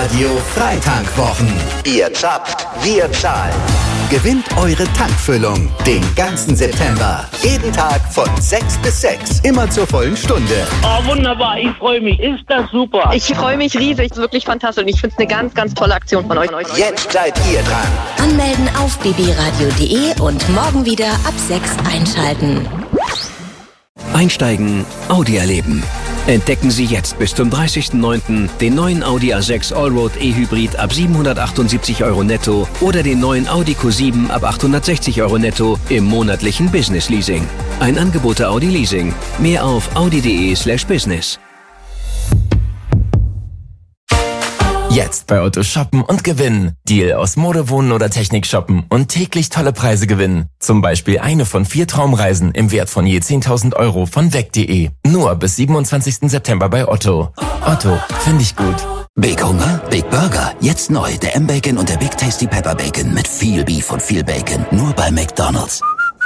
Radio Freitankwwochen. Ihr zappt, wir zahlen. Gewinnt eure Tankfüllung den ganzen September. Jeden Tag von 6 bis 6. Immer zur vollen Stunde. Oh, wunderbar. Ich freue mich. Ist das super. Ich freue mich riesig. Wirklich fantastisch. Und ich finde es eine ganz, ganz tolle Aktion von euch. Jetzt seid ihr dran. Anmelden auf bbradio.de und morgen wieder ab 6 einschalten. Einsteigen, Audi erleben. Entdecken Sie jetzt bis zum 30.09. den neuen Audi A6 Allroad E-Hybrid ab 778 € netto oder den neuen Audi Q7 ab 860 € netto im monatlichen Business Leasing. Ein Angebot der Audi Leasing. Mehr auf audi.de/business. Jetzt bei Otto shoppen und gewinnen. Deal aus Mode, Wohnen oder Technik shoppen und täglich tolle Preise gewinnen. Zum Beispiel eine von 4 Traumreisen im Wert von je 10.000 € von weg.de. Nur bis 27. September bei Otto. Otto, finde ich gut. Big Hunger, Big Burger. Jetzt neu der M-Bacon und der Big Tasty Pepper Bacon mit viel Beef und viel Bacon. Nur bei McDonald's.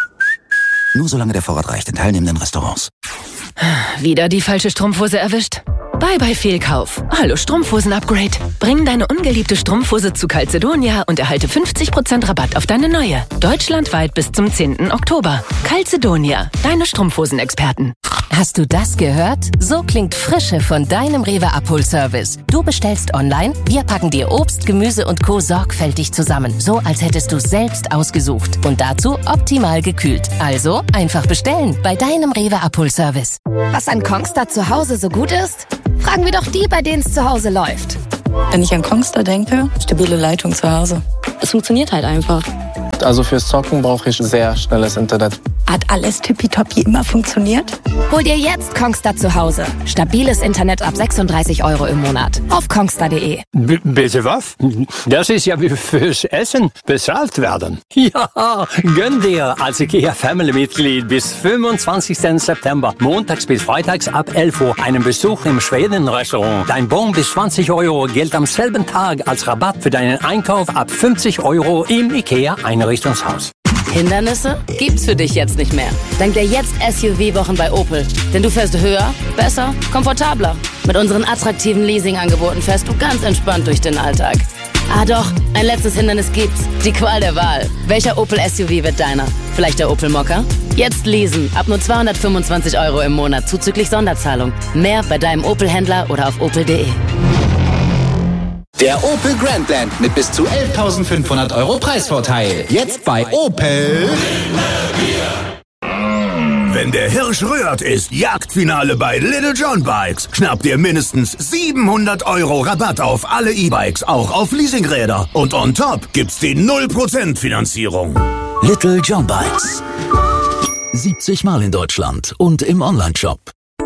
Nur solange der Vorrat reicht in teilnehmenden Restaurants. Wieder die falsche Strumpfhose erwischt? Bye Fehlkauf. Hallo Strumpfhosen-Upgrade. Bring deine ungeliebte Strumpfhose zu Calzedonia und erhalte 50% Rabatt auf deine neue. Deutschlandweit bis zum 10. Oktober. Calzedonia, deine Strumpfhosen-Experten. Hast du das gehört? So klingt Frische von deinem Rewe Abholservice. Du bestellst online, wir packen dir Obst, Gemüse und Co. sorgfältig zusammen. So, als hättest du selbst ausgesucht. Und dazu optimal gekühlt. Also einfach bestellen bei deinem Rewe Abholservice. Was an Kongstar zu Hause so gut ist? Fragen wir doch die, bei denen es zu Hause läuft. Wenn ich an Kongstar denke, stabile Leitung zu Hause. Es funktioniert halt einfach. Also fürs Zocken brauche ich sehr schnelles Internet. Hat alles tippitoppi immer funktioniert? Hol dir jetzt Kongstar zu Hause. Stabiles Internet ab 36 € im Monat. Auf kongstar.de. Bitte was? Das ist ja wie fürs Essen bezahlt werden. Ja, gönn dir als IKEA-Family-Mitglied bis 25. September, montags bis freitags ab 11 Uhr, einen Besuch im Schweden-Restaurant. Dein Bon bis 20 € gilt am selben Tag als Rabatt für deinen Einkauf ab 50 € im IKEA-Einrichtungshaus. Hindernisse gibt's für dich jetzt nicht mehr. Dank der jetzt SUV-Wochen bei Opel. Denn du fährst höher, besser, komfortabler. Mit unseren attraktiven Leasing-Angeboten fährst du ganz entspannt durch den Alltag. Ah doch, ein letztes Hindernis gibt's. Die Qual der Wahl. Welcher Opel SUV wird deiner? Vielleicht der Opel Mokka? Jetzt leasen. Ab nur 225 € im Monat zuzüglich Sonderzahlung. Mehr bei deinem Opel-Händler oder auf opel.de. Der Opel Grandland mit bis zu 11.500 € Preisvorteil. Jetzt bei Opel. Wenn der Hirsch rührt, ist Jagdfinale bei Little John Bikes. Schnappt ihr mindestens 700 € Rabatt auf alle E-Bikes, auch auf Leasingräder. Und on top gibt's die 0% Finanzierung. Little John Bikes. 70 Mal in Deutschland und im Onlineshop.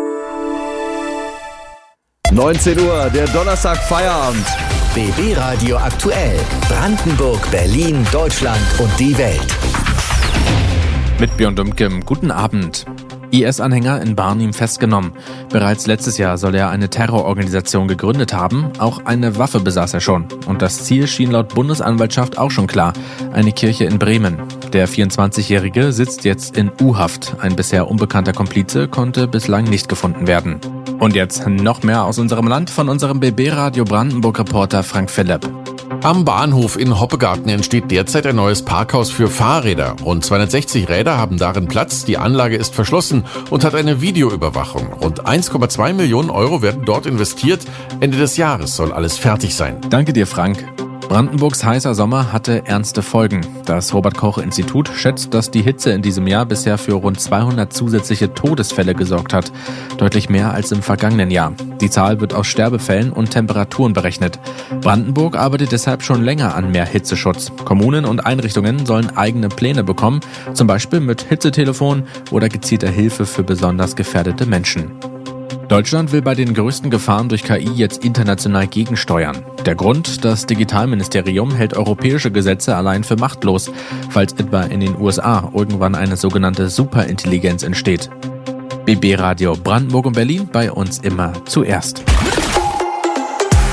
19 Uhr, der Donnerstag Feierabend. BB Radio aktuell. Brandenburg, Berlin, Deutschland und die Welt. Mit Björn Dümkem, guten Abend. IS-Anhänger in Barnim festgenommen. Bereits letztes Jahr soll er eine Terrororganisation gegründet haben. Auch eine Waffe besaß er schon. Und das Ziel schien laut Bundesanwaltschaft auch schon klar. Eine Kirche in Bremen. Der 24-Jährige sitzt jetzt in U-Haft. Ein bisher unbekannter Komplize konnte bislang nicht gefunden werden. Und jetzt noch mehr aus unserem Land von unserem BB Radio Brandenburg-Reporter Frank Philipp. Am Bahnhof in Hoppegarten entsteht derzeit ein neues Parkhaus für Fahrräder. Rund 260 Räder haben darin Platz. Die Anlage ist verschlossen und hat eine Videoüberwachung. Rund 1,2 Millionen € werden dort investiert. Ende des Jahres soll alles fertig sein. Danke dir, Frank. Brandenburgs heißer Sommer hatte ernste Folgen. Das Robert-Koch-Institut schätzt, dass die Hitze in diesem Jahr bisher für rund 200 zusätzliche Todesfälle gesorgt hat. Deutlich mehr als im vergangenen Jahr. Die Zahl wird aus Sterbefällen und Temperaturen berechnet. Brandenburg arbeitet deshalb schon länger an mehr Hitzeschutz. Kommunen und Einrichtungen sollen eigene Pläne bekommen, zum Beispiel mit Hitzetelefon oder gezielter Hilfe für besonders gefährdete Menschen. Deutschland will bei den größten Gefahren durch KI jetzt international gegensteuern. Der Grund: das Digitalministerium hält europäische Gesetze allein für machtlos, falls etwa in den USA irgendwann eine sogenannte Superintelligenz entsteht. BB Radio Brandenburg und Berlin, bei uns immer zuerst.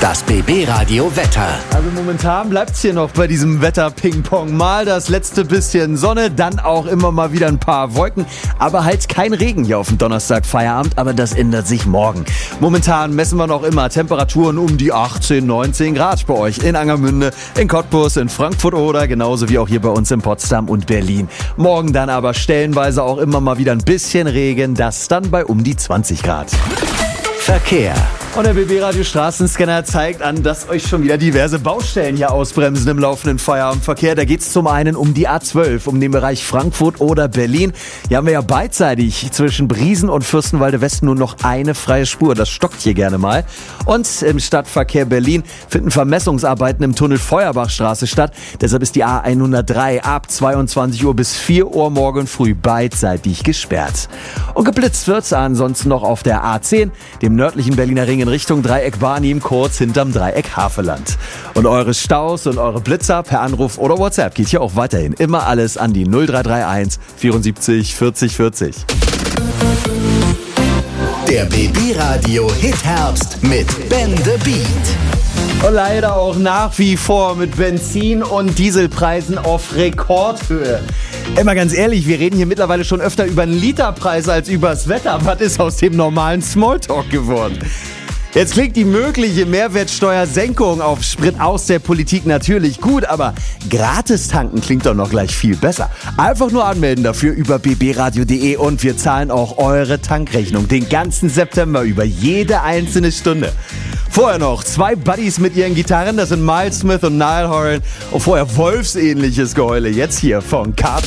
Das BB Radio Wetter. Also momentan bleibt's hier noch bei diesem Wetter-Ping-Pong. Mal das letzte bisschen Sonne, dann auch immer mal wieder ein paar Wolken. Aber halt kein Regen hier auf dem Donnerstag Feierabend, aber das ändert sich morgen. Momentan messen wir noch immer Temperaturen um die 18, 19 Grad bei euch in Angermünde, in Cottbus, in Frankfurt oder genauso wie auch hier bei uns in Potsdam und Berlin. Morgen dann aber stellenweise auch immer mal wieder ein bisschen Regen, das dann bei um die 20 Grad. Verkehr. Und der BB-Radio Straßenscanner zeigt an, dass euch schon wieder diverse Baustellen hier ausbremsen im laufenden Feierabendverkehr. Da geht es zum einen um die A12, um den Bereich Frankfurt oder Berlin. Hier haben wir ja beidseitig zwischen Briesen und Fürstenwalde West nur noch eine freie Spur. Das stockt hier gerne mal. Und im Stadtverkehr Berlin finden Vermessungsarbeiten im Tunnel Feuerbachstraße statt. Deshalb ist die A103 ab 22 Uhr bis 4 Uhr morgen früh beidseitig gesperrt. Und geblitzt wird's ansonsten noch auf der A10, dem nördlichen Berliner Ring in Richtung Dreieck Barnim, kurz hinterm Dreieck Havelland. Und eure Staus und eure Blitzer per Anruf oder WhatsApp geht hier auch weiterhin immer alles an die 0331 74 40 40. Der BB Radio Hit Herbst mit Ben the Beat. Und leider auch nach wie vor mit Benzin- und Dieselpreisen auf Rekordhöhe. Immer ganz ehrlich, wir reden hier mittlerweile schon öfter über einen Literpreis als übers Wetter. Was ist aus dem normalen Smalltalk geworden? Jetzt klingt die mögliche Mehrwertsteuersenkung auf Sprit aus der Politik natürlich gut, aber gratis tanken klingt doch noch gleich viel besser. Einfach nur anmelden dafür über bbradio.de und wir zahlen auch eure Tankrechnung den ganzen September über, jede einzelne Stunde. Vorher noch 2 Buddies mit ihren Gitarren, das sind Miles Smith und Niall Horan. Und vorher wolfsähnliches Geheule, jetzt hier von Carp.